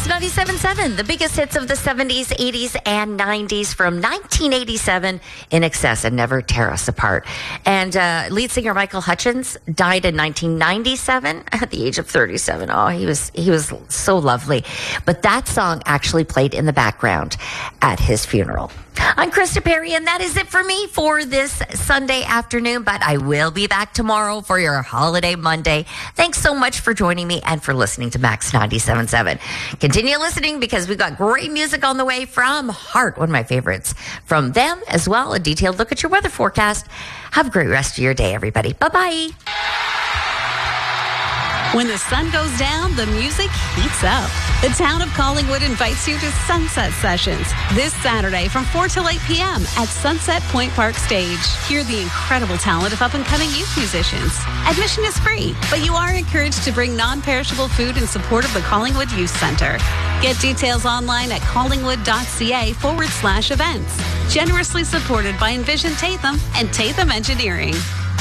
97.7, the biggest hits of the 70s, 80s, and 90s from 1987 in excess and never tear us apart. And lead singer Michael Hutchence died in 1997 at the age of 37. Oh, he was so lovely. But that song actually played in the background at his funeral. I'm Krista Perry, and that is it for me for this Sunday afternoon, but I will be back tomorrow for your holiday Monday. Thanks so much for joining me and for listening to Max 97.7. Continue listening because we've got great music on the way from Heart, one of my favorites. From them as well, a detailed look at your weather forecast. Have a great rest of your day, everybody. Bye-bye. When the sun goes down, the music heats up. The town of Collingwood invites you to Sunset Sessions this Saturday from 4 till 8 p.m. at Sunset Point Park Stage. Hear the incredible talent of up-and-coming youth musicians. Admission is free, but you are encouraged to bring non-perishable food in support of the Collingwood Youth Centre. Get details online at collingwood.ca/events. Generously supported by Envision Tatham and Tatham Engineering.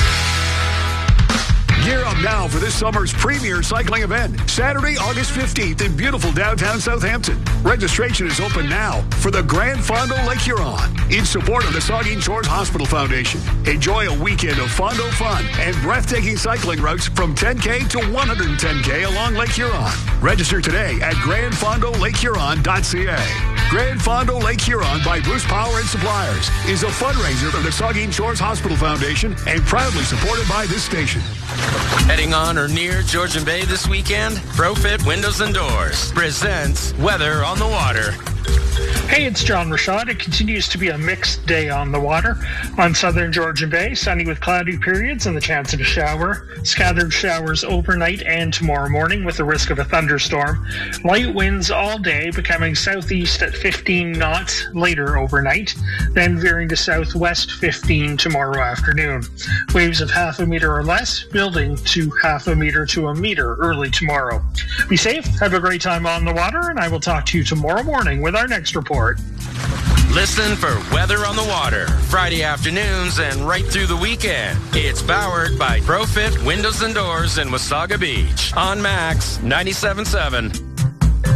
Gear up now for this summer's premier cycling event, Saturday, August 15th in beautiful downtown Southampton. Registration is open now for the Grand Fondo Lake Huron in support of the Saugeen Shores Hospital Foundation. Enjoy a weekend of Fondo fun and breathtaking cycling routes from 10K to 110K along Lake Huron. Register today at grandfondolakehuron.ca. Grand Fondo Lake Huron by Bruce Power and Suppliers is a fundraiser for the Saugeen Shores Hospital Foundation and proudly supported by this station. Heading on or near Georgian Bay this weekend? ProFit Windows and Doors presents Weather on the Water. Hey, it's John Rashad. It continues to be a mixed day on the water. On southern Georgian Bay, sunny with cloudy periods and the chance of a shower. Scattered showers overnight and tomorrow morning with the risk of a thunderstorm. Light winds all day, becoming southeast at 15 knots later overnight, then veering to southwest 15 tomorrow afternoon. Waves of half a meter or less, building to half a meter to a meter early tomorrow. Be safe, have a great time on the water, and I will talk to you tomorrow morning with our next report. Listen for Weather on the Water, Friday afternoons and right through the weekend. It's powered by ProFit Windows and Doors in Wasaga Beach on Max 97.7.